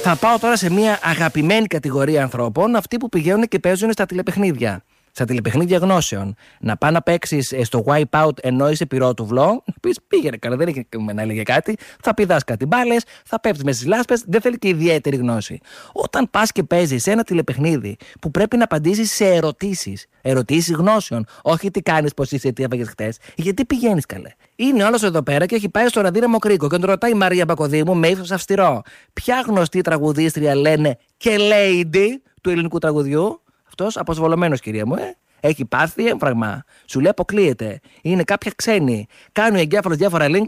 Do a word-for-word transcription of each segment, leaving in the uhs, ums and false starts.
Θα πάω τώρα σε μια αγαπημένη κατηγορία ανθρώπων, αυτοί που πηγαίνουν και παίζουν στα τηλεπαιχνίδια. Στα τηλεπαιχνίδια γνώσεων. Να πάει να παίξει στο Wipeout ενώ είσαι πυρότουβλο. Να πει πήγαινε καλά, δεν έχει να έλεγε κάτι. Θα πηδάς κάτι μπάλες, θα πέφτεις μέσα στις λάσπες, δεν θέλει και ιδιαίτερη γνώση. Όταν πας και παίζεις σε ένα τηλεπαιχνίδι που πρέπει να απαντήσεις σε ερωτήσεις, ερωτήσεις γνώσεων, όχι τι κάνεις, πώς είσαι, τι έφαγες χτες, γιατί πηγαίνεις καλέ. Είναι όλος εδώ πέρα και έχει πάει στο Ραδίραμο Κρίκο και τον ρωτάει η Μαρία Μπακοδήμου με ύφος αυστηρό. Ποια γνωστή τραγουδίστρια λένε και lady του ελληνικού τραγουδιού? Αυτός αποσβολωμένος, κυρία μου, ε. Έχει πάθει έμφραγμα. Σου λέει αποκλείεται. Είναι κάποια ξένη. Κάνει ο εγκέφαλος διάφορα link.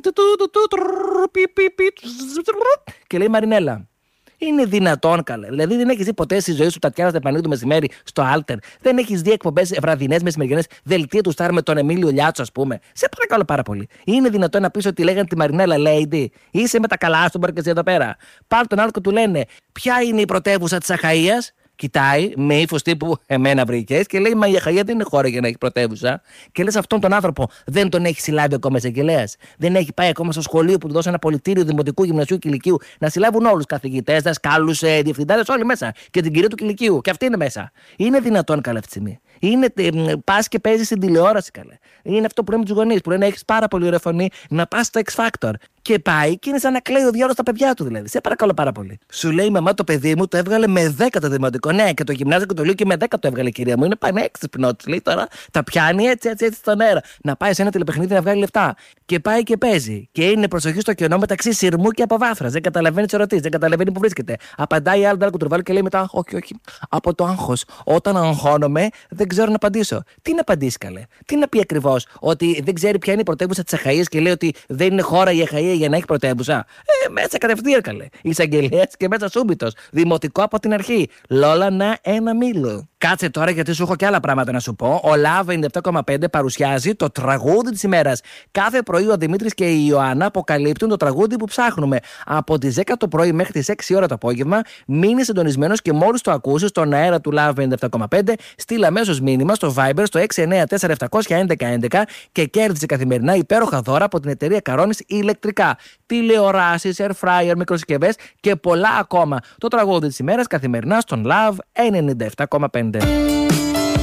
Και λέει Μαρινέλα. Είναι δυνατόν καλέ. Δηλαδή δεν έχεις δει ποτέ στη ζωή σου Τατιάνα Στεπανίδου το μεσημέρι στο Άλτερ? Δεν έχεις δει εκπομπές βραδινές μεσημεριανές δελτία του Σταρ με τον Εμίλιο Λιάτσο, ας πούμε? Σε παρακαλώ πάρα πολύ. Είναι δυνατόν να πεις ότι λέγανε τη Μαρινέλα Lady? Είσαι με τα καλά στον παρκεζί εδώ πέρα. Πάλι τον άλλο και του λένε ποια είναι η πρωτεύουσα της Αχαΐας? Κοιτάει με ύφος τύπου εμένα βρήκες και λέει: Μα η Αχαΐα δεν είναι χώρα για να έχει πρωτεύουσα. Και λες αυτόν τον άνθρωπο δεν τον έχει συλλάβει ακόμα εισαγγελέας? Δεν έχει πάει ακόμα στο σχολείο που του δώσει ένα πολιτήριο δημοτικού, γυμνασίου και ηλικίου να συλλάβουν όλους καθηγητές, δασκάλους, διευθυντάδες, όλοι μέσα. Και την κυρία του κηλικίου. Και αυτή είναι μέσα. Είναι δυνατόν καλή αυτή τη στιγμή? Είναι, πας και παίζεις στην τηλεόραση καλέ. Είναι αυτό που λέμε τους γονείς που λένε: Έχεις πάρα πολύ ωραία φωνή, να πας στο X Factor. Και πάει και είναι σαν να κλαίει ο διάολος στα παιδιά του δηλαδή. Σε παρακαλώ πάρα πολύ. Σου λέει η μαμά το παιδί μου το έβγαλε με δέκα το δημοτικό. Ναι, και το γυμνάσιο και το λύκειο και με δέκα το έβγαλε, κυρία μου. Είναι πανέξυπνο. Τη λέει τώρα τα πιάνει έτσι, έτσι, έτσι στον αέρα. Να πάει σε ένα τηλεπαιχνίδι να βγάλει λεφτά. Και πάει και παίζει. Και είναι προσοχή στο κενό μεταξύ σειρμού και αποβάθρας. Δεν καταλαβαίνει τι ερωτήσει, δεν καταλαβαίνει που βρίσκεται. Απαντάει άλλο άλλο κουτρουβάλι και λέει μετά: Όχι, όχι. Από το άγχος. Όταν αγχώνομαι, δεν ξέρω να απαντήσω. Τι να απαντήσει καλέ? Τι να πει ακριβώς? Ότι δεν ξέρει ποια είναι η πρωτεύουσα της Αχαΐας και λέει ότι δεν είναι χώρα η Αχαΐα για να έχει πρωτεύουσα? Ε, μέσα κατευθείαν καλέ. Εισαγγελέας και μέσα σούμπιτος. Δημοτικό από την αρχή. Λόλα να ένα μήλο. Κάτσε τώρα γιατί σου έχω και άλλα πράγματα να σου πω. Ο Λαβ ενενήντα επτά κόμμα πέντε παρουσιάζει το τραγούδι της ημέρας. Κάθε πρωί ο Δημήτρης και η Ιωάννα αποκαλύπτουν το τραγούδι που ψάχνουμε. Από τις δέκα το πρωί μέχρι τις έξι ώρα το απόγευμα. Μείνει συντονισμένος και μόλις το ακούσεις στον αέρα του Λαβ ενενήντα επτά κόμμα πέντε, στείλ αμέσως μήνυμα στο Viber στο έξι εννιά τέσσερα επτά ένα ένα ένα ένα και κέρδισε καθημερινά υπέροχα δώρα από την εταιρεία Καρώνης ηλεκτρικά. Τηλεοράσεις, air fryer, μικροσυσκευές και πολλά ακόμα. Το τραγούδι της ημέρας καθημερινά στον Love ενενήντα επτά κόμμα πέντε.